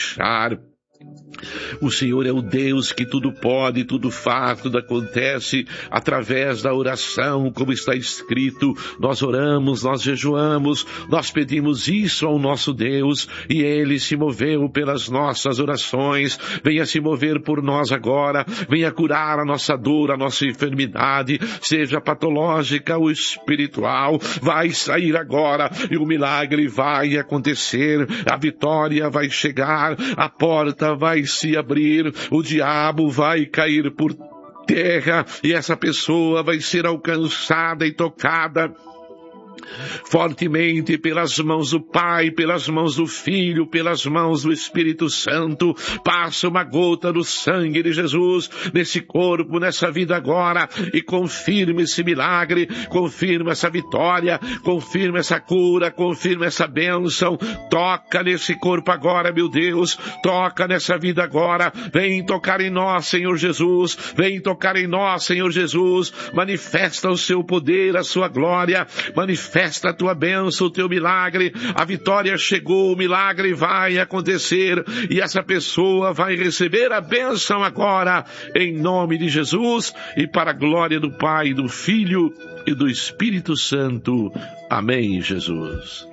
deixar. O Senhor é o Deus que tudo pode, tudo faz, tudo acontece através da oração, como está escrito. Nós oramos, nós jejuamos, nós pedimos isso ao nosso Deus e Ele se moveu pelas nossas orações. Venha se mover por nós agora, venha curar a nossa dor, a nossa enfermidade, seja patológica ou espiritual. Vai sair agora e o milagre vai acontecer, a vitória vai chegar, a porta vai se abrir, o diabo vai cair por terra e essa pessoa vai ser alcançada e tocada fortemente pelas mãos do Pai, pelas mãos do Filho, pelas mãos do Espírito Santo. Passa uma gota do sangue de Jesus nesse corpo, nessa vida agora, e confirma esse milagre, confirma essa vitória, confirma essa cura, confirma essa bênção. Toca nesse corpo agora, meu Deus, toca nessa vida agora. Vem tocar em nós, Senhor Jesus, vem tocar em nós, Senhor Jesus. Manifesta o seu poder, a sua glória, manifesta a tua bênção, o teu milagre. A vitória chegou, o milagre vai acontecer e essa pessoa vai receber a bênção agora, em nome de Jesus, e para a glória do Pai, do Filho e do Espírito Santo. Amém, Jesus.